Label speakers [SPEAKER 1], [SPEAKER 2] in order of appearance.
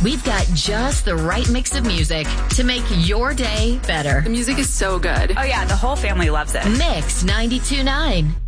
[SPEAKER 1] We've got just the right mix of music to make your day better.
[SPEAKER 2] The music is so good.
[SPEAKER 3] Oh, yeah, the whole family loves it.
[SPEAKER 1] Mix 92.9.